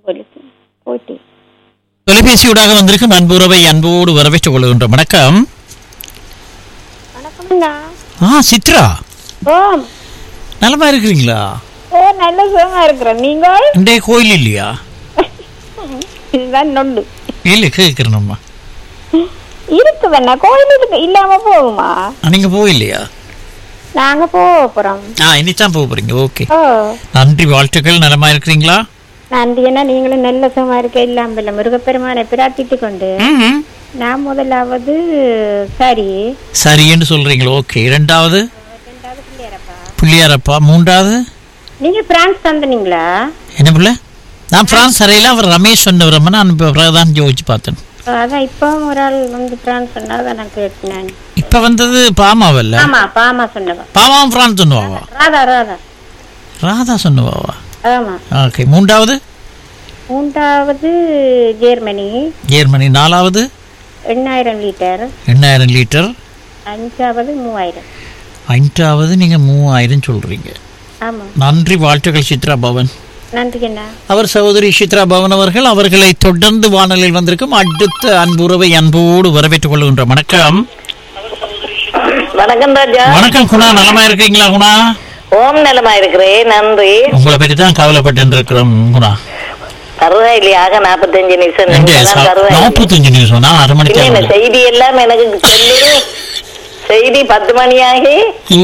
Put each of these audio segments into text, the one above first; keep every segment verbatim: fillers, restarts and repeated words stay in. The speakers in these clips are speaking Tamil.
தொலைபேசியூடாக வந்திருக்கும் அன்புறவை அன்போடு வரவேற்றுக் கொள்கின்ற வணக்கம். ஆ சித்ரா, நலமா இருக்கிறீங்களா? நல்ல சுகமா இருக்கிறேன். நீங்கள் இன்றைய கோயில் இல்லையா? இதுதான் நொண்டு இல்ல கேட்கிறேன்மா. இருக்கு வேணா கோயில் இருக்கு, இல்லாம போகுமா? நீங்க போயில்லையா? நாங்க போறோம். ஆ இனிதான் போக போறீங்க. ஓகே, நன்றி, வாழ்த்துக்கள். நலமா இருக்கிறீங்களா? நன்றி. என்ன நீங்களும் நல்ல சுகமா இருக்க இல்லாம முருகப்பெருமானை பிரார்த்தித்து கொண்டு நான் முதலாவது சரி சரி என்று சொல்றீங்களா? ஓகே. இரண்டாவது புள்ளியாரப்பா. மூன்றாவது நீங்க பிரான்ஸ் தந்தனீங்களா? என்ன பிள்ளை? நான் பிரான்ஸ் அறையில அவர் ரமேஷ் சொன்னவரம்மா, நான் இப்போ தான் யோசிச்சு பார்த்தேன். அதான் இப்போ ஒரு ஆள் வந்து பிரான்ஸ் சொன்னதான் நான் கேட்டேன். இப்ப வந்தது பாமாவல்ல? ஆமா, பாமா சொன்னவா. பாமாவும் பிரான்ஸ் சொன்னவாவா? ராதா ராதா ராதா சொன்னவாவா? ஆமா. ஓகே. மூன்றாவது மூன்றாவது ஜெர்மனி. ஜெர்மனி. நாலாவது எண்ணாயிரம் லிட்டர். எண்ணாயிரம் லிட்டர். அஞ்சாவது மூவாயிரம். அஞ்சாவது நீங்க மூவாயிரம் சொல்றீங்க. ஆமா. நன்றி, வாழ்த்துக்கள் சித்ரா பவன். நன்றி. என்ன அவர் சகோதரி சித்ரா பவன் அவர்கள். அவர்களை தொடர்ந்து வானலில் வந்திருக்கும் அடுத்த அன்புறவை அன்போடு வரவேற்றுக் கொள்கின்ற வணக்கம். வணக்கம் ராஜா. வணக்கம் குணா, நலமா இருக்கீங்களா குணா? ஓம் நலமா இருக்கிறேன், நன்றி. உங்களை பற்றி தான் கவலைப்பட்டு இருக்கிறோம் குணா. பரவாயில்லையாக நாற்பத்தஞ்சு நிமிஷம் நாற்பத்தஞ்சு நிமிஷம் நான் அரை மணிக்கு செய்தி எல்லாம் எனக்கு சொல்லுது. செய்தி பத்து மணி ஆகி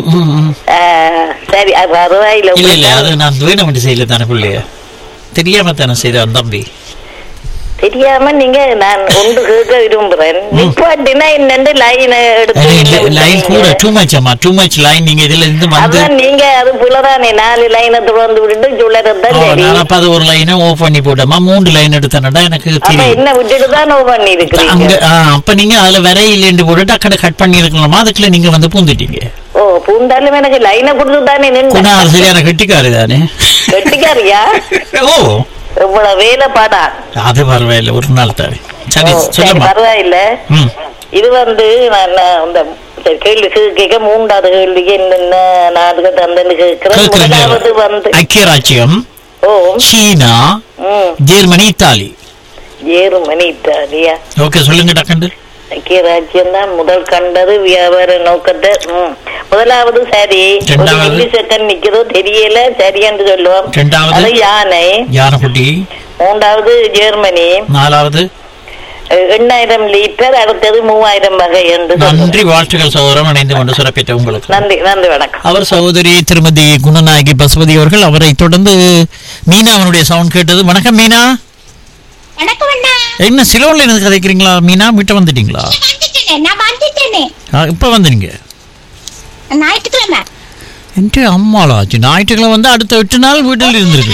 சரி பரவாயில்ல. இல்ல இல்ல, அது நான் வேணும் செய்யல தானே பிள்ளைய, தெரியாம தானே செய்த தம்பி. தெரியாம நீங்க நான் ஒன்று கேட்க விரும்புறேன். நிப்பாட்டினா என்னண்டு லைன் எடுத்து லைன் கூட டூ மச் அம்மா, டூ மச் லைன். நீங்க இதுல இருந்து வந்து நீங்க அது புலதானே நாலு லைனை தொடர்ந்து விட்டுட்டு சுழறதான் சரி. நான் அப்ப அது ஒரு லைனை ஓஃப் பண்ணி போட்டோமா, மூன்று லைன் எடுத்தனடா எனக்கு தெரியும். என்ன விட்டுட்டு தான் ஓஃப் பண்ணி இருக்கீங்க. அப்ப நீங்க அதுல வரையிலேண்டு போட்டுட்டு அக்கட கட் பண்ணி இருக்கலாமா, அதுக்குள்ள நீங்க வந்து பூந்துட்டீங்க. ஓ, பூந்தாலும் எனக்கு லைனை கொடுத்து தானே நின்று. சரியான கெட்டிக்காரு தானே? கெட்டிக்காரியா? ஓ, இவ்வளவு வேலை பாடா. அது பரவாயில்ல, ஒரு நாள் தானே. சரி சொல்லுங்க. பரவாயில்ல. இது வந்து இந்த கேள்வி கேட்க மூன்றாவது கேள்விக்கு என்னென்ன நாடுகள் தந்தன்னு கேட்கிறேன். முதலாவது வந்து ஐக்கிய ராஜ்யம், ஓ சீனா, Germany, Italy. Germany, Italia? Okay, சொல்லுங்க டக்கண்டு. ஐக்கிய ராஜ்யம் தான் முதல் கண்டது வியாபார நோக்கத்தை. முதலாவது சரி, செகண்ட் நிக்கிறதோ தெரியல, சரியான்னு சொல்லுவோம். ரெண்டாவது யானை, யானைக்குட்டி. மூன்றாவது ஜெர்மனி. நாலாவது எண்ணாயிரம் லிட்டர். அடுத்தது மூவாயிரம் வகை என்று. நன்றி, வாழ்த்துக்கள் சகோதரன், இணைந்து கொண்டு சிறப்பித்த உங்களுக்கு நன்றி. நன்றி, வணக்கம். அவர் சகோதரி திருமதி குணநாயகி பசுபதி அவர்கள். அவரை தொடர்ந்து மீனா அவனுடைய சவுண்ட் கேட்டது. வணக்கம் மீனா. என்ன சிலோன்ல இருந்து கதைக்கிறீங்களா மீனா? வீட்டை வந்துட்டீங்களா? இப்ப வந்துட்டீங்க? ஞாயிற்றுக்கிழமை என்கிட்ட அம்மாளாச்சு. ஞாயிற்றுக்கிழமை வந்து அடுத்த எட்டு நாள் வீட்டில் இருந்திருக்கு.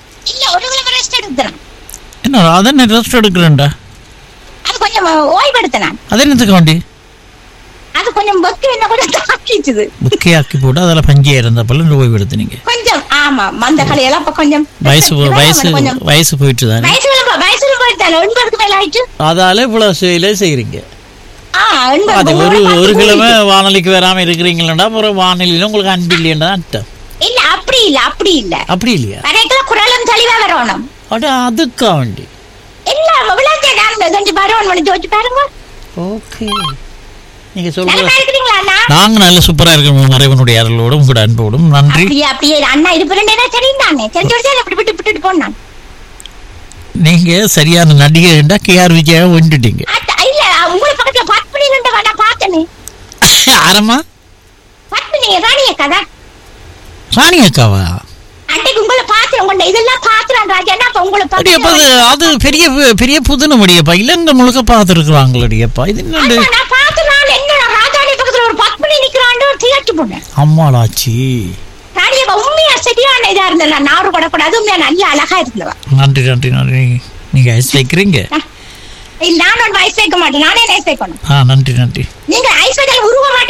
என்ன அதென்ன ரெஸ்ட் எடுக்கிறேன்டா? அது கொஞ்சம் ஓய்வெடுத்தேன். அது என்னத்துக்கு வேண்டி? அது கொஞ்சம் பக்கி என்ன கூட தாக்கிச்சுது. பக்கி ஆக்கி போட்டு அதில் பஞ்சி இருந்தப்பல ஓய்வு எடுத்தீங்க கொஞ்சம். ஆமா, மந்த கலையெல்லாம் அப்ப கொஞ்சம் வயசு வயசு வயசு போயிட்டு தானே. வயசுல போயிட்டால ஒன்பதுக்கு மேல ஆயிடுச்சு. அதால இவ்வளவு செயலே செய்யறீங்க. அது ஒரு ஒரு கிழமை வானொலிக்கு வராம இருக்கிறீங்களா? அப்புறம் வானொலியில உங்களுக்கு அன்பு இல்லையா? இல்ல, அப்படி இல்ல, அப்படி இல்ல, அப்படி இல்லையா? குரலும் தெளிவா வரணும். அட அதுக்கா வேண்டி இல்ல விளையாட்டு கொஞ்சம் வரணும் பண்ணி ஜோதிச்சு பாருங்க. ஓகே, நீங்க சொல்லுங்க. நாங்க நல்ல சூப்பரா இருக்கோம். இறைவனுடைய அருளோடும் உங்களோட அன்போடும். நன்றி. அப்படியே அண்ணா இருப்பேன் சரிந்தானே தெரிஞ்சு அப்படி விட்டு விட்டுட்டு போனான். நீங்க சரியான நடிகை கே ஆர் விஜயா வந்துட்டீங்க. இல்ல, உங்களை பக்கத்துல பத்மினி நான் பார்த்தேனே. யாரம்மா? பத்மினி, ராணி அக்கா. ராணி அக்காவா? அன்னைக்கு உங்களை பாத்து உங்க இதெல்லாம் பாத்துறான் ராஜா. அப்ப உங்களை பாத்து அது பெரிய பெரிய புதுன முடியப்பா. இலங்கை முழுக்க பாத்துருக்குறாங்களடியப்பா. இது என்ன நான் பாத்து நான் என்ன ராஜாணி பக்கத்துல ஒரு பத்மினி நிக்கிறான்னு தியேட்டு போனேன். அம்மாளாச்சி. ராணியப்பா உண்மையா சரியான இதா இருந்தேன். நாறு படக்கூடாது, உண்மையா நல்ல அழகா இருந்தவா. நன்றி நன்றி நன்றி. நீங்க ஐஸ் வைக்கிறீங்க? இல்ல, நான் ஒன்று ஐஸ் வைக்க மாட்டேன். நானே ஐஸ் வைக்கணும். ஆ, நன்றி நன்றி. நீங்க ஐஸ் வைக்கல உருவ மாட்டேன்.